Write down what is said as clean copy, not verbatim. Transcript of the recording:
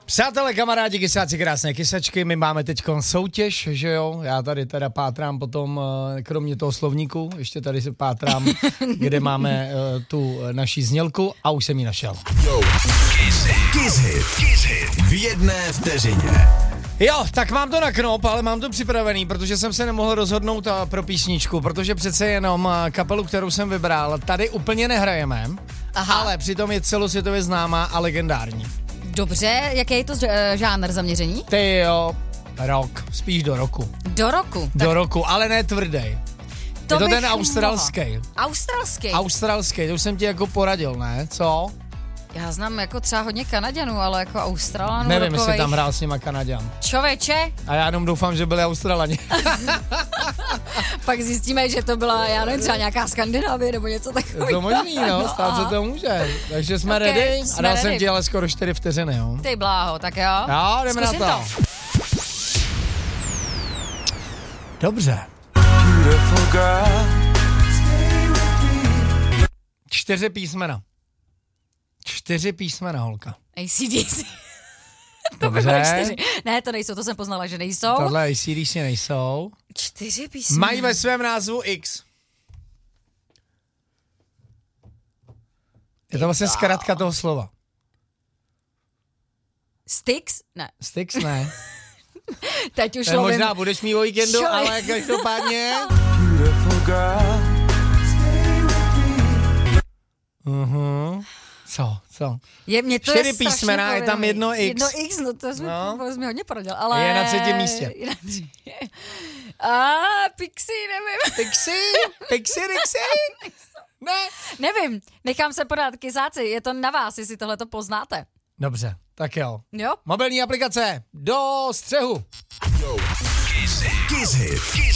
Přátelé, kamarádi, kysáci, krásné kysačky, my máme teďkon soutěž, že jo, já tady teda pátrám potom, kromě toho slovníku, ještě tady se pátrám, kde máme tu naší znělku a už jsem ji našel. Kiss Hit v jedné vteřině. Jo, tak mám to na knop, ale mám to připravený, protože jsem se nemohl rozhodnout pro písničku, protože přece jenom kapelu, kterou jsem vybral, tady úplně nehrajeme, ale přitom je celosvětově známá a legendární. Dobře, jaký je to žánr zaměření? Ty jo, rock, spíš do roku. Do roku? Do roku, ale ne tvrdej. To je to ten australský. Australský, to už jsem ti jako poradil, ne? Co? Já znám jako třeba hodně Kanaďanů, ale jako Australanů nevím, rokovej. jestli tam hrál s nima Kanaďan. Člověče? A já jenom doufám, že byli Australani. Pak zjistíme, že to byla, já nevím, třeba nějaká Skandinávie nebo něco takového. Je to možný, no, stát se to může. Takže jsme ready a dal jsem ti ale skoro 4 vteřiny, jo. Ty bláho, tak jo. Jo, jdeme zkusím na to. Dobře. 4 písmena. 4 písmena, holka. AC/DC. To by Dobře. bylo 4. Ne, to nejsou, to jsem poznala, že nejsou. Tohle AC/DC nejsou. 4 písmena. Mají ve svém názvu X. Je to vlastně zkratka toho slova. Styx? Ne. Styx ne. Teď už Ten lovím. možná budeš mít o víkendu, ale každopádně. Co? Je, mě to 4 je písmena, je tam jedno X. Jedno X, no to jsme hodně poradil, ale... Je na 3. místě. Pixie, nevím. Pixie, Ne. Nevím, nechám se podat, kysáci, je to na vás, jestli tohle to poznáte. Dobře, tak jo. Jo? Mobilní aplikace do střehu. Kiss Hit